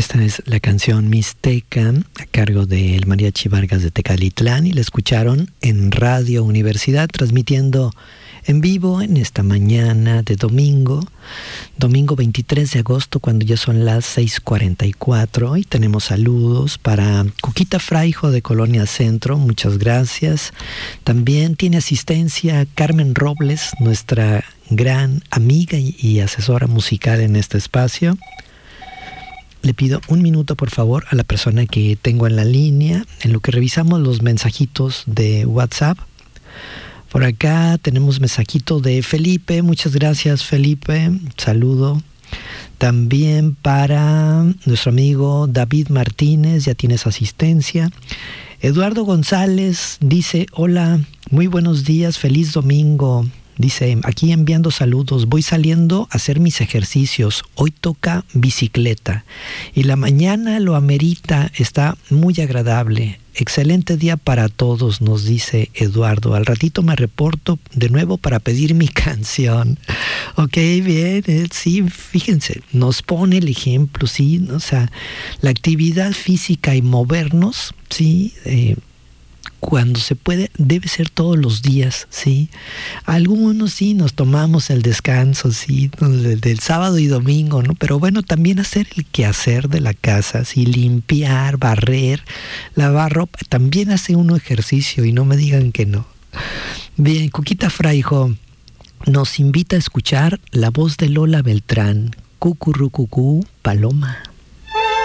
Esta es la canción Mixteca a cargo del Mariachi Vargas de Tecalitlán y la escucharon en Radio Universidad transmitiendo en vivo en esta mañana de domingo 23 de agosto, cuando ya son las 6:44, y tenemos saludos para Cuquita Fraijo de Colonia Centro, muchas gracias. También tiene asistencia Carmen Robles, nuestra gran amiga y asesora musical en este espacio. Le pido un minuto, por favor, a la persona que tengo en la línea, en lo que revisamos los mensajitos de WhatsApp. Por acá tenemos mensajito de Felipe. Muchas gracias, Felipe. Saludo. También para nuestro amigo David Martínez, ya tienes asistencia. Eduardo González dice: hola, muy buenos días, feliz domingo. Dice, aquí enviando saludos, voy saliendo a hacer mis ejercicios, hoy toca bicicleta y la mañana lo amerita, está muy agradable. Excelente día para todos, nos dice Eduardo. Al ratito me reporto de nuevo para pedir mi canción. Ok, bien, sí, fíjense, nos pone el ejemplo, sí, o sea, la actividad física y movernos, sí, cuando se puede, debe ser todos los días, ¿sí? Algunos sí nos tomamos el descanso, sí, del sábado y domingo, ¿no? Pero bueno, también hacer el quehacer de la casa, sí, limpiar, barrer, lavar ropa, también hace uno ejercicio y no me digan que no. Bien, Cuquita Fraijo nos invita a escuchar la voz de Lola Beltrán, Cucurrucucú, Paloma.